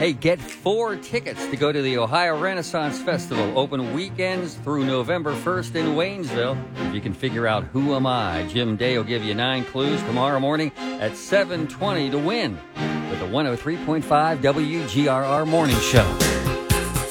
Hey, get 4 tickets to go to the Ohio Renaissance Festival. Open weekends through November 1st in Waynesville. If you can figure out Who Am I, Jim Day will give you 9 clues tomorrow morning at 7:20 to win with the 103.5 WGRR Morning Show.